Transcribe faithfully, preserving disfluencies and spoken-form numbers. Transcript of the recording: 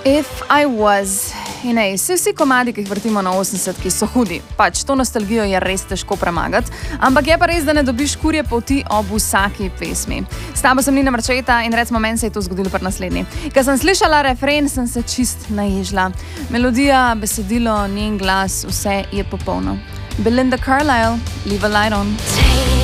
If I was, in ej, vsi, vsi komadi, ki jih vrtimo na osemdesetki, so hudi. Pač to nostalgijo je res težko premagati, ampak je pa res, da ne dobiš kurje polti ob vsaki pesmi. S tabo sem Nina Marčeta in recimo meni se je to zgodilo pri naslednji. Ko sem slišala refren, sem se čist naježila. Melodija, besedilo, njen glas, vse je popolno. Belinda Carlisle, Leave a Light On.